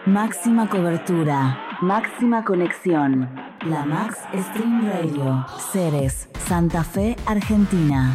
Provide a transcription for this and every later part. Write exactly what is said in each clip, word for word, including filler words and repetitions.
Máxima cobertura, máxima conexión. La Max Stream Radio. Ceres, Santa Fe, Argentina.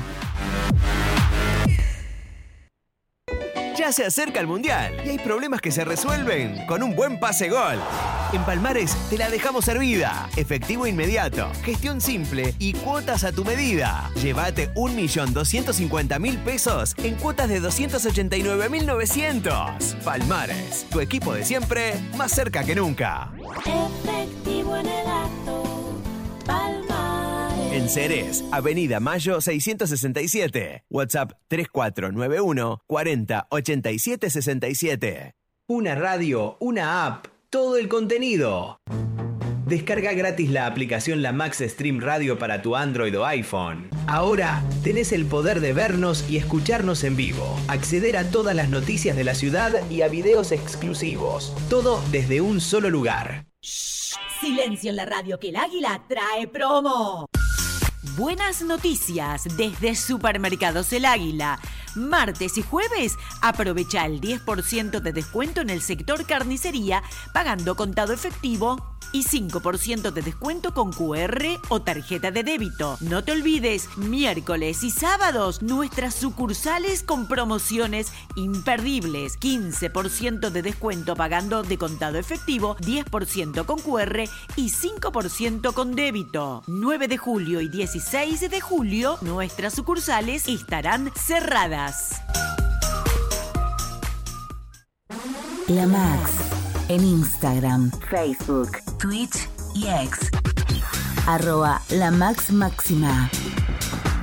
Ya se acerca el Mundial y hay problemas que se resuelven con un buen pase gol. En Palmares te la dejamos servida. Efectivo inmediato, gestión simple y cuotas a tu medida. Llévate un millón doscientos cincuenta mil pesos en cuotas de doscientos ochenta y nueve mil novecientos. Palmares, tu equipo de siempre, más cerca que nunca. Efectivo en el acto, Palmares. En Ceres, Avenida Mayo seiscientos sesenta y siete. WhatsApp tres cuatro nueve uno, cuarenta, ochenta y siete sesenta y siete. Una radio, una app, todo el contenido. Descarga gratis la aplicación La Max Stream Radio para tu Android o iPhone. Ahora tenés el poder de vernos y escucharnos en vivo, acceder a todas las noticias de la ciudad y a videos exclusivos. Todo desde un solo lugar. Shh, silencio en la radio, que el águila trae promo. Buenas noticias desde Supermercados El Águila. Martes y jueves aprovecha el diez por ciento de descuento en el sector carnicería pagando contado efectivo y cinco por ciento de descuento con Q R o tarjeta de débito. No te olvides, miércoles y sábados, nuestras sucursales con promociones imperdibles. quince por ciento de descuento pagando de contado efectivo, diez por ciento con Q R y cinco por ciento con débito. nueve de julio y dieciséis de julio, nuestras sucursales estarán cerradas. La Max. En Instagram, Facebook, Twitch y X. Arroba La Max Máxima.